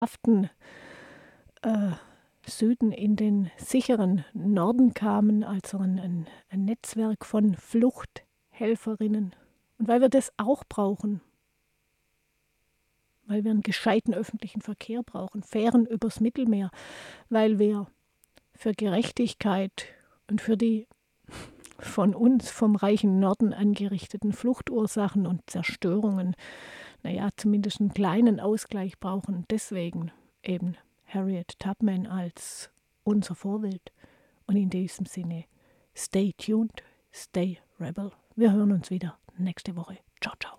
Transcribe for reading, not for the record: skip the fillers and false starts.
haften Süden in den sicheren Norden kamen, also ein Netzwerk von Fluchthelferinnen. Und weil wir das auch brauchen, weil wir einen gescheiten öffentlichen Verkehr brauchen, Fähren übers Mittelmeer, weil wir für Gerechtigkeit und für die von uns vom reichen Norden angerichteten Fluchtursachen und Zerstörungen, zumindest einen kleinen Ausgleich brauchen. Deswegen eben Harriet Tubman als unser Vorbild. Und in diesem Sinne, stay tuned, stay rebel. Wir hören uns wieder nächste Woche. Ciao, ciao.